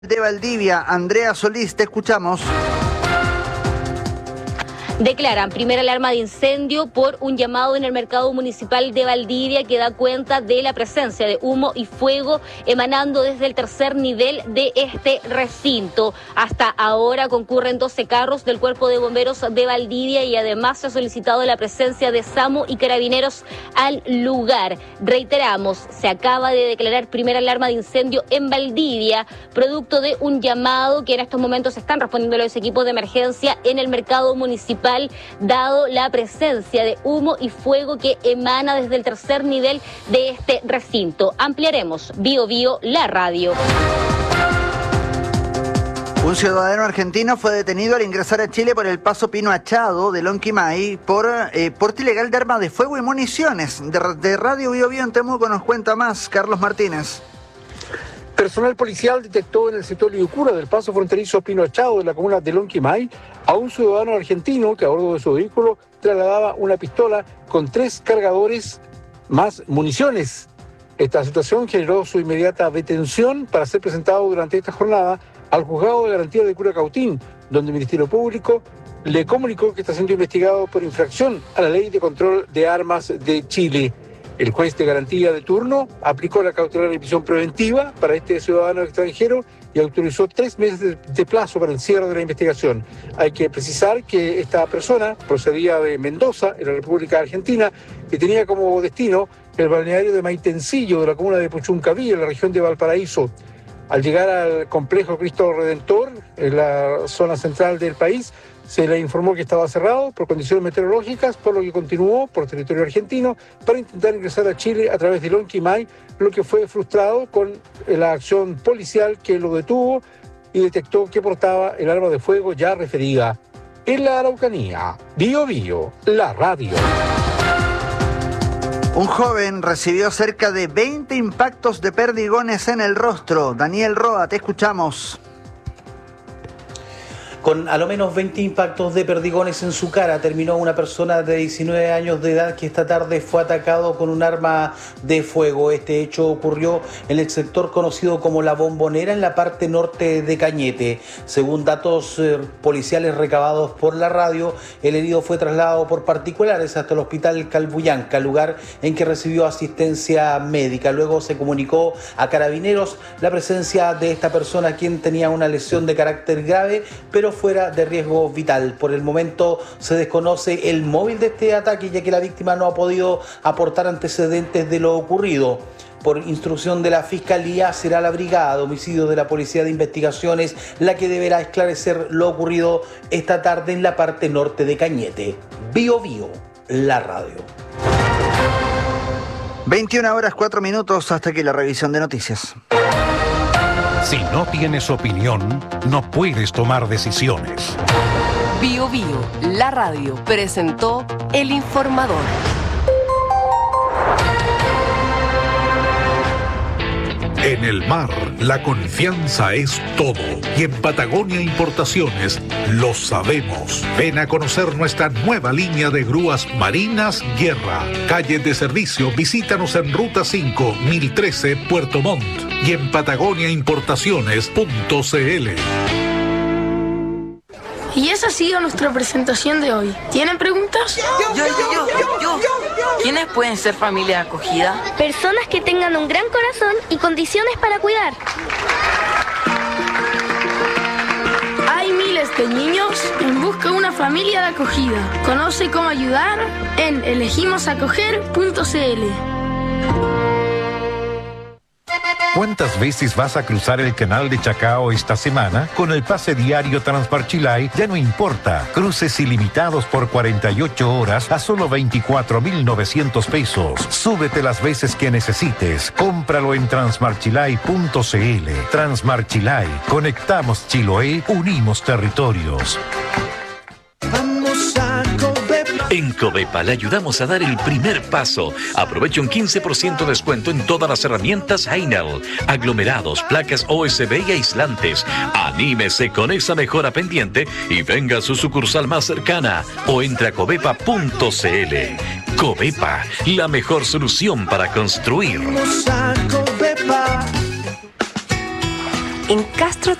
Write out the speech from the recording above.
de Valdivia. Andrea Solís, te escuchamos. Declaran primera alarma de incendio por un llamado en el mercado municipal de Valdivia que da cuenta de la presencia de humo y fuego emanando desde el tercer nivel de este recinto. Hasta ahora concurren 12 carros del Cuerpo de Bomberos de Valdivia y además se ha solicitado la presencia de SAMU y carabineros al lugar. Reiteramos, se acaba de declarar primera alarma de incendio en Valdivia, producto de un llamado que en estos momentos están respondiendo los equipos de emergencia en el mercado municipal, dado la presencia de humo y fuego que emana desde el tercer nivel de este recinto. Ampliaremos Bio Bio, la radio. Un ciudadano argentino fue detenido al ingresar a Chile por el paso Pino Achado de Lonquimay por porte ilegal de armas de fuego y municiones. De Radio Bio Bio en Temuco nos cuenta más Carlos Martínez. Personal policial detectó en el sector Liucura del paso fronterizo Pino Achado de la comuna de Lonquimay a un ciudadano argentino que a bordo de su vehículo trasladaba una pistola con 3 cargadores más municiones. Esta situación generó su inmediata detención para ser presentado durante esta jornada al juzgado de garantía de Curacautín, donde el Ministerio Público le comunicó que está siendo investigado por infracción a la Ley de Control de Armas de Chile. El juez de garantía de turno aplicó la cautelar de prisión preventiva para este ciudadano extranjero y autorizó 3 meses de plazo para el cierre de la investigación. Hay que precisar que esta persona procedía de Mendoza, en la República Argentina, y tenía como destino el balneario de Maitencillo, de la comuna de Puchuncaví, en la región de Valparaíso. Al llegar al complejo Cristo Redentor, en la zona central del país, se le informó que estaba cerrado por condiciones meteorológicas, por lo que continuó por territorio argentino para intentar ingresar a Chile a través de Lonquimay, lo que fue frustrado con la acción policial que lo detuvo y detectó que portaba el arma de fuego ya referida. En la Araucanía, Bio Bio, la radio. Un joven recibió cerca de 20 impactos de perdigones en el rostro. Daniel Roa, te escuchamos. Con a lo menos 20 impactos de perdigones en su cara, terminó una persona de 19 años de edad que esta tarde fue atacado con un arma de fuego. Este hecho ocurrió en el sector conocido como La Bombonera, en la parte norte de Cañete. Según datos policiales recabados por la radio, el herido fue trasladado por particulares hasta el hospital Calbuyanca, lugar en que recibió asistencia médica. Luego se comunicó a carabineros la presencia de esta persona, quien tenía una lesión de carácter grave, pero fuera de riesgo vital. Por el momento se desconoce el móvil de este ataque, ya que la víctima no ha podido aportar antecedentes de lo ocurrido. Por instrucción de la Fiscalía, será la Brigada de Homicidios de la Policía de Investigaciones la que deberá esclarecer lo ocurrido esta tarde en la parte norte de Cañete. Bio Bio, la radio. 21:04, hasta aquí la revisión de noticias. Si no tienes opinión, no puedes tomar decisiones. Bio Bio, la radio, presentó El Informador. En el mar, la confianza es todo. Y en Patagonia Importaciones lo sabemos. Ven a conocer nuestra nueva línea de grúas marinas Guerra. Calle de servicio, visítanos en Ruta 5, 1013, Puerto Montt. Y en patagoniaimportaciones.cl. Y esa ha sido nuestra presentación de hoy. ¿Tienen preguntas? Yo. ¿Quiénes pueden ser familia acogida? Personas que tengan un gran corazón y condiciones para cuidar. Hay miles de niños en busca de una familia de acogida. Conoce cómo ayudar en elegimosacoger.cl. ¿Cuántas veces vas a cruzar el canal de Chacao esta semana? Con el pase diario Transmarchilay ya no importa. Cruces ilimitados por 48 horas a solo 24.900 pesos. Súbete las veces que necesites. Cómpralo en transmarchilay.cl. Transmarchilay. Conectamos Chiloé, unimos territorios. En Covepa le ayudamos a dar el primer paso. Aproveche un 15% de descuento en todas las herramientas Heinel, aglomerados, placas OSB y aislantes. Anímese con esa mejora pendiente y venga a su sucursal más cercana o entre a covepa.cl. Covepa, la mejor solución para construir. En Castro